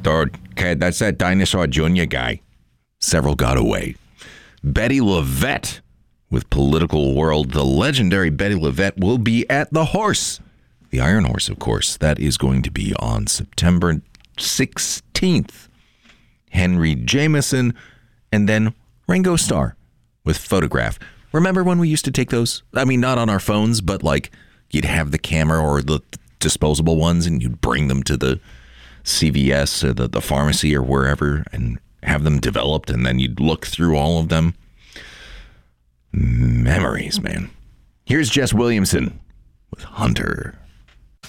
Okay, that's that Dinosaur Jr. guy. Several got away. Betty LaVette with Political World. The legendary Betty LaVette will be at the Horse. The Iron Horse, of course. That is going to be on September 16th. Henry Jameson, and then Ringo Starr with Photograph. Remember when we used to take those? I mean, not on our phones, but like you'd have the camera or the disposable ones and you'd bring them to the CVS or the pharmacy or wherever and have them developed, and then you'd look through all of them. Memories, man. Here's Jess Williamson with Hunter.